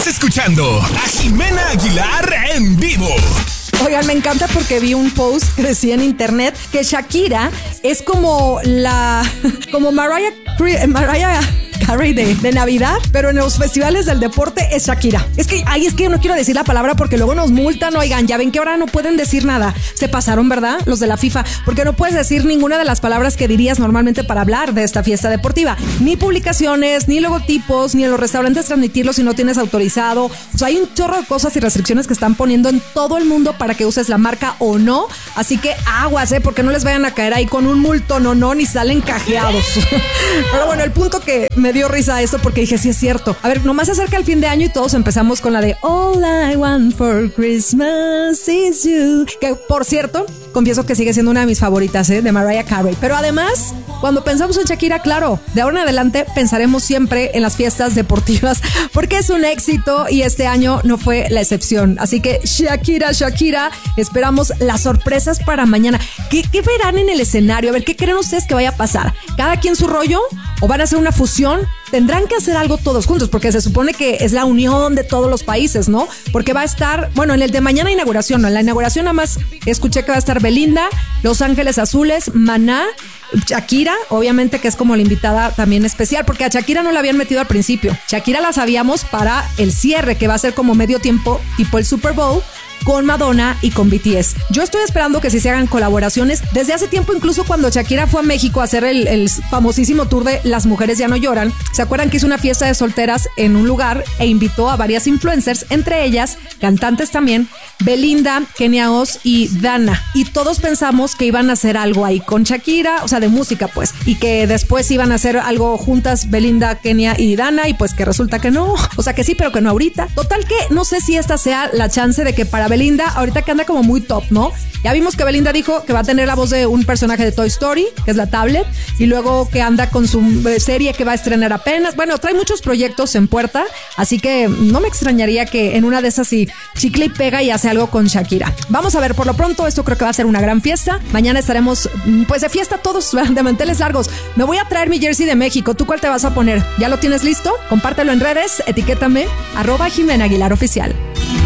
Escuchando a Jimena Aguilar en vivo. Oigan, me encanta porque vi un post que decía en internet que Shakira es como Mariah Carey de Navidad, pero en los festivales del deporte es Shakira. Es que no quiero decir la palabra porque luego nos multan. Oigan, ya ven que ahora no pueden decir nada. Se pasaron, ¿verdad? Los de la FIFA, porque no puedes decir ninguna de las palabras que dirías normalmente para hablar de esta fiesta deportiva. Ni publicaciones, ni logotipos, ni en los restaurantes transmitirlos si no tienes autorizado. O sea, hay un chorro de cosas y restricciones que están poniendo en todo el mundo para que uses la marca o no. Así que aguas, porque no les vayan a caer ahí con un multón o no, ni salen cajeados. Pero bueno, el punto que me dio risa esto porque dije, sí es cierto. A ver, nomás se acerca el fin de año y todos empezamos con la de All I Want for Christmas is You. Que, por cierto, confieso que sigue siendo una de mis favoritas, de Mariah Carey. Pero además, cuando pensamos en Shakira, claro, de ahora en adelante pensaremos siempre en las fiestas deportivas porque es un éxito y este año no fue la excepción. Así que Shakira, esperamos las sorpresas para mañana. ¿Qué verán en el escenario? A ver, ¿qué creen ustedes que vaya a pasar? ¿Cada quien su rollo? ¿O van a hacer una fusión? Tendrán que hacer algo todos juntos porque se supone que es la unión de todos los países, ¿no? Porque va a estar, bueno, en el de mañana inauguración, ¿no? En la inauguración nada más escuché que va a estar Belinda, Los Ángeles Azules, Maná, Shakira, obviamente que es como la invitada también especial, porque a Shakira no la habían metido al principio. Shakira la sabíamos para el cierre, que va a ser como medio tiempo, tipo el Super Bowl, con Madonna y con BTS. Yo estoy esperando que sí se hagan colaboraciones. Desde hace tiempo, incluso cuando Shakira fue a México a hacer el famosísimo tour de Las Mujeres Ya No Lloran, ¿se acuerdan que hizo una fiesta de solteras en un lugar e invitó a varias influencers, entre ellas, cantantes también, Belinda, Kenia Oz y Dana? Y todos pensamos que iban a hacer algo ahí con Shakira, o sea, de música pues, y que después iban a hacer algo juntas Belinda, Kenia y Dana, y pues que resulta que no, o sea que sí, pero que no ahorita. Total que no sé si esta sea la chance de que para Belinda, ahorita que anda como muy top, ¿no? Ya vimos que Belinda dijo que va a tener la voz de un personaje de Toy Story, que es la tablet, y luego que anda con su serie que va a estrenar apenas. Bueno, trae muchos proyectos en puerta, así que no me extrañaría que en una de esas sí chicle y pega y hace algo con Shakira. Vamos a ver, por lo pronto esto creo que va a ser una gran fiesta. Mañana estaremos pues de fiesta todos, de manteles largos. Me voy a traer mi jersey de México. ¿Tú cuál te vas a poner? ¿Ya lo tienes listo? Compártelo en redes, etiquétame, @Jimena Aguilar Oficial.